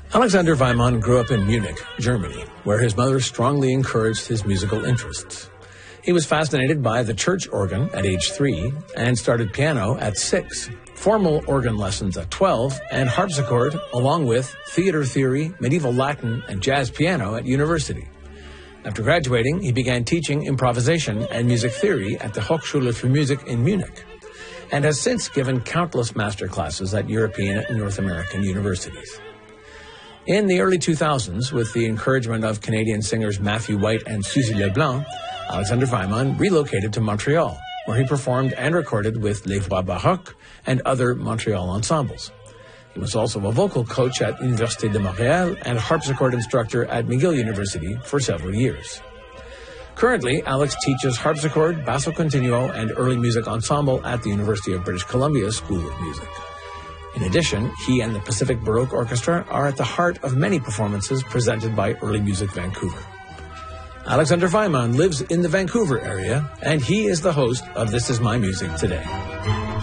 Alexander Weimann grew up in Munich, Germany, where his mother strongly encouraged his musical interests. He was fascinated by the church organ at age 3 and started piano at 6, formal organ lessons at 12, and harpsichord, along with theater theory, medieval Latin, and jazz piano at university. After graduating, he began teaching improvisation and music theory at the Hochschule für Musik in Munich, and has since given countless master classes at European and North American universities. In the early 2000s, with the encouragement of Canadian singers Matthew White and Suzy Leblanc, Alexander Weimann relocated to Montreal, where he performed and recorded with Les Voix Baroques and other Montreal ensembles. He was also a vocal coach at Université de Montréal and harpsichord instructor at McGill University for several years. Currently, Alex teaches harpsichord, basso continuo, and early music ensemble at the University of British Columbia School of Music. In addition, he and the Pacific Baroque Orchestra are at the heart of many performances presented by Early Music Vancouver. Alexander Weimann lives in the Vancouver area, and he is the host of This Is My Music Today.